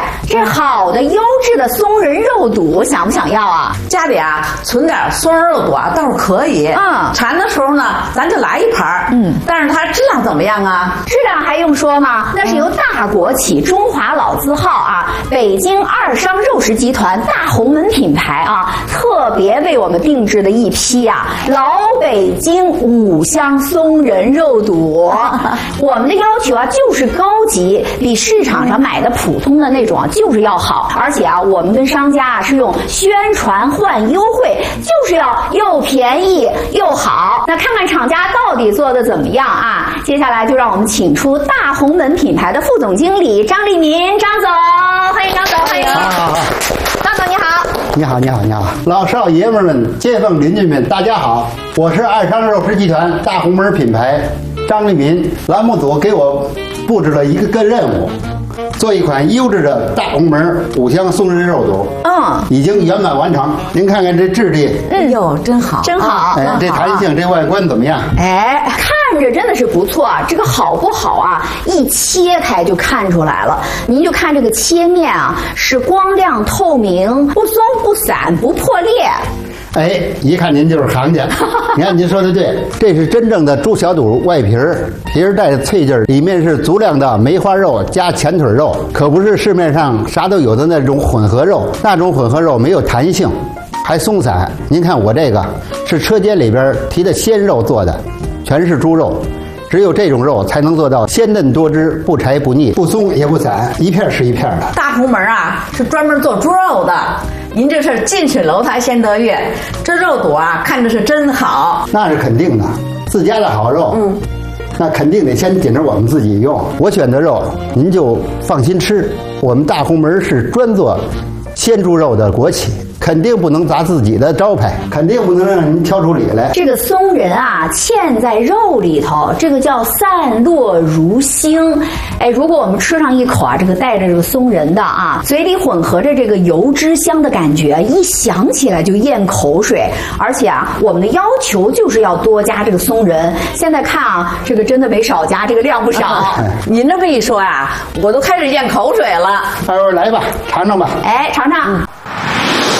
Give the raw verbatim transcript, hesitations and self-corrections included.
这好的优质的松仁肉肚，想不想要啊？ 家里啊存点松仁肉肚啊倒是可以。嗯，馋的时候呢，咱就来一盘。嗯，但是它质量怎么样啊？ 质量还用说吗？那是由大国企中华老字号啊，北京二商肉食集团大红门品牌啊，特别为我们定制的一批啊老北京五香松仁肉肚。我们的要求啊就是高级，比市场上买的普通的那种啊就是要好，而且啊我们跟商家啊是用宣传换优惠，就是要又便宜又好。那看看厂家到底做的怎么样啊？接下来就让我们请出大红门品牌的副总经理张立民，张总，欢迎张总，欢迎。 好好好， 张总你好。 你好，你好，你好，老少爷们们、街坊邻居们，大家好，我是二商肉食集团大红门品牌张立民。栏目组给我布置了一个个任务，做一款优质的大红门五香松仁肉肚。嗯，已经圆满完成。您看看这质地， 嗯哟，真好， 真好。 哎，这弹性，这外观怎么样？ 哎，看着真的是不错啊。这个好不好啊？一切开就看出来了。您就看这个切面啊，是光亮透明，不松不散，不破裂。 哎，一看您就是行家。你看您说的对，这是真正的猪小肚外皮儿，皮儿带着脆劲儿，里面是足量的梅花肉加前腿肉，可不是市面上啥都有的那种混合肉，那种混合肉没有弹性，还松散。您看我这个是车间里边提的鲜肉做的，全是猪肉。只有这种肉才能做到鲜嫩多汁，不柴不腻，不松也不散，一片是一片的。 大红门啊是专门做猪肉的，您这是近水楼台先得月，这肉肚啊看着是真好。 那是肯定的，自家的好肉，嗯，那肯定得先紧着我们自己用。我选的肉您就放心吃，我们大红门是专做鲜猪肉的国企。肯定不能砸自己的招牌，肯定不能让人挑出理来。 这个松仁啊，嵌在肉里头，这个叫散落如星。哎，如果我们吃上一口啊，这个带着这个松仁的啊，嘴里混合着这个油脂香的感觉，一想起来就咽口水。而且啊，我们的要求就是要多加这个松仁。现在看啊，这个真的没少加，这个量不少。 您这么一说啊，我都开始咽口水了。 二位来吧，尝尝吧。 哎，尝尝。